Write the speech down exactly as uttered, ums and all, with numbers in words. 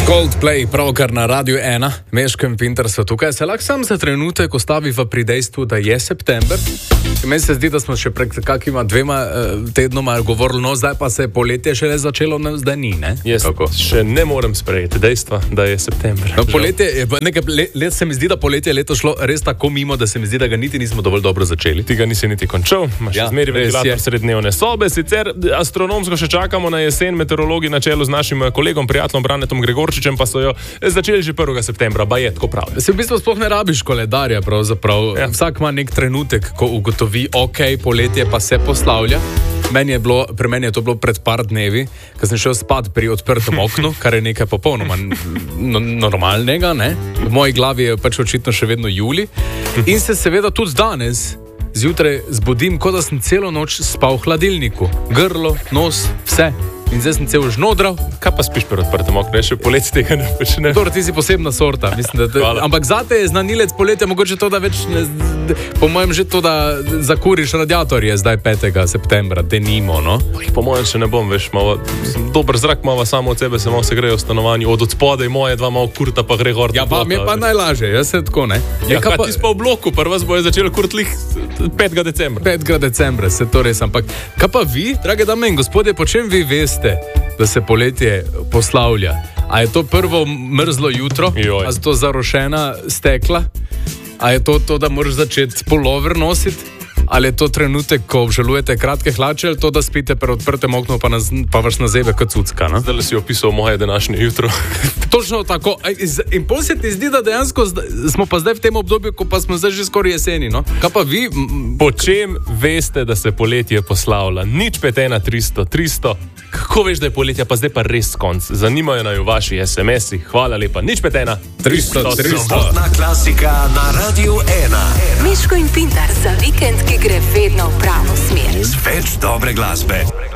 Coldplay, pravkar na Radiu ena, Meško in Pintar so tukaj. Se lahko sam za trenutek ostaviva pri dejstvu, da je september. Meni se zdi, da smo še pred kakima dvema uh, tednoma govorili, no zdaj pa se je poletje šele začelo, no zdaj ni, ne? Jaz še ne morem sprejeti dejstva, da je september. No, poletje, nekaj let, let se mi zdi, da poletje leto šlo res tako mimo, da se mi zdi, da ga niti nismo dovolj dobro začeli. Ti ga nisi niti končal, imaš ja, zmeri ventilator srednjevne sobe, sicer astronomsko še čakamo na jesen, meteorologi na čelu z našim kolegom, prijateljem Branetom Gregorčičem, pa so jo začeli že prvega septembra, ba je tako prav. Se v bistvu sploh ne rabiš koledarja, pravzaprav. Ja. Vsak ima nek trenutek, ko ugotovi, ok, poletje pa se poslavlja. Meni je bilo, pri meni je to bilo pred par dnevi, ko sem šel spat pri odprtem oknu, kar je nekaj popolnoma normalnega, ne? V moji glavi je pač očitno še vedno juli. In se seveda tudi danes zjutraj zbudim, kot da sem celo noč spal v hladilniku. Grlo, nos, vse. In zdaj sem cel žnodral. Kaj pa spiš pri odprtem oknu? Še poletje tega ne počne. Dobro, ti si posebna sorta. Mislim, da te, ampak zate je znanilec poletja mogoče to, da več ne, po mojem že to, da zakuriš radiatorje zdaj petega septembra, denimo, no? Po mojem še ne bom, veš, malo, dober zrak malo samo od sebe, se malo se grejo v stanovanju, od odspodaj moje dva malo kurta pa gre gor. Ja, pa mi je pa najlažje, jaz se tako, ne? Ja, ja kaj pa ti spa v bloku, prva zboje začeli kurtlih petega decembra. petega decembra, se to res, ampak kaj pa vi, drage dame in gospodje, po čem vi veste, da se poletje poslavlja? A je to prvo mrzlo jutro? Joj. A je to zarošena stekla? A je to to, da moraš začeti pulover nositi? Ali je to trenutek, ko obžalujete kratke hlače, ali to, da spite pri odprtem oknu, pa, naz, pa vaš nazebe kot cucka, ne? Zdaj si opisal moje današnje jutro. Točno tako. In pol se ti zdi, da dejansko smo pa zdaj v tem obdobju, ko pa smo zdaj že skoraj jeseni, no? Kaj pa vi? Po čem veste, da se poletje poslavlja? Nič pet ena tristo tristo. Kako veš, da je poletje, pa zdaj pa res konc? Zanimajo naju vaši es em esi. Hvala lepa. Nič pet ena tristo tristo. Sobotna klasika na Radiu ena. Meško in Pintar za vikend, ki gre vedno v pravo smer. Z več dobre glasbe.